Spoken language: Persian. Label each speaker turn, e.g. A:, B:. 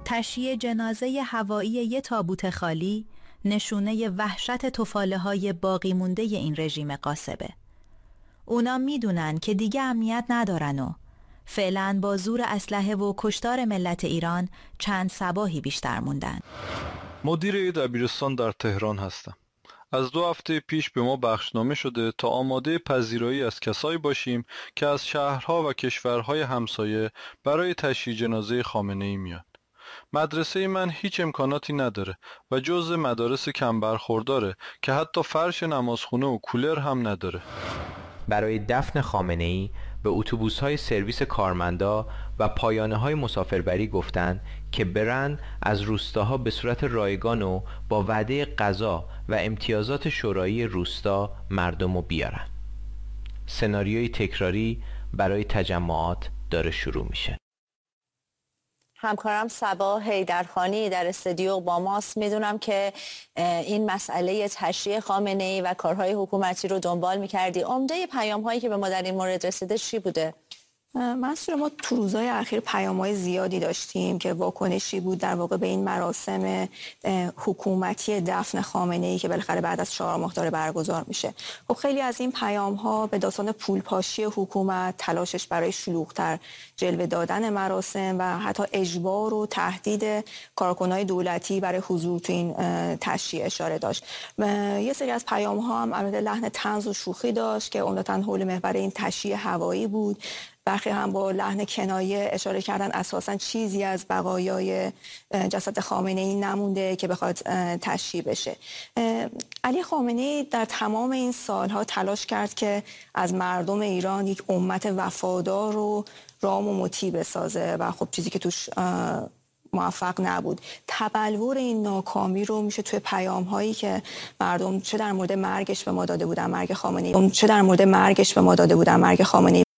A: تشییع جنازه هوایی یه تابوت خالی نشونه وحشت طفاله‌های باقی مونده این رژیم غاصبه. اونا میدونن که دیگه امنیت ندارن و فعلاً با زور اسلحه و کشتار ملت ایران چند صباحی بیشتر موندن.
B: مدیر دبیرستان در تهران هستم. از 2 هفته پیش به ما بخشنامه شده تا آماده پذیرایی از کسایی باشیم که از شهرها و کشورهای همسایه برای تشییع جنازه خامنه‌ای میان. مدرسه من هیچ امکاناتی نداره و جزء مدارس کم برخورداره که حتی فرش نمازخونه و کولر هم نداره.
C: برای دفن خامنه‌ای به اتوبوس‌های سرویس کارمندا و پایانه‌های مسافربری گفتن که برن از روستاها به صورت رایگان و با وعده غذا و امتیازات شورایی روستا مردمو بیارن. سناریوی تکراری برای تجمعات داره شروع میشه.
D: همکارم صبا حیدرخانی در استودیو با ماست. میدونم که این مسئله تشییع خامنه‌ای و کارهای حکومتی رو دنبال میکردی. عمده پیام‌هایی که به ما در این مورد رسیده چی بوده؟
E: منصور، ما تو روزهای اخیر پیام‌های زیادی داشتیم که واکنشی بود در واقع به این مراسم حکومتی دفن خامنه‌ای که بالاخره بعد از 4 ماه داره برگزار میشه. خب خیلی از این پیام‌ها به داستان پولپاشی حکومت، تلاشش برای شلوغ‌تر جلوه دادن مراسم و حتی اجبار و تهدید کارکنان دولتی برای حضور تو این تشییع اشاره داشت. یه سری از پیام‌ها هم البته لحن طنز و شوخی داشت که عمدتاً حول محور این تشییع هوایی بود. برخی هم با لحن کنایه اشاره کردن اساساً چیزی از بقایای جسد خامنه‌ای نمونده که بخواد تشییع بشه. علی خامنه‌ای در تمام این سالها تلاش کرد که از مردم ایران یک امت وفادار و رام و مطیع بسازه و خب چیزی که توش موفق نبود. تبلور این ناکامی رو میشه توی پیام‌هایی که مردم چه در مورد مرگش به ما داده بودن، مرگ خامنه‌ای